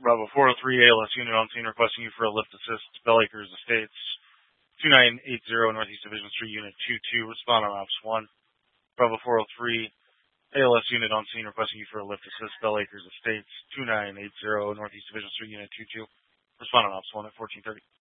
Bravo 403, ALS unit on scene requesting you for a lift assist, Bell Acres Estates, 2980 Northeast Division Street, Unit 22. Respond on Ops 1. Bravo 403, ALS unit on scene requesting you for a lift assist, Bell Acres Estates, 2980 Northeast Division Street, Unit 22. Respond on Ops 1 at 1430.